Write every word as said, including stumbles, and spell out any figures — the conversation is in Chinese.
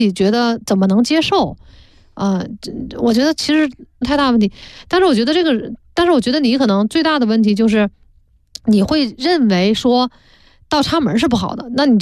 你觉得怎么能接受？呃，我觉得其实太大问题，但是我觉得这个，但是我觉得你可能最大的问题就是，你会认为说倒插门是不好的，那你就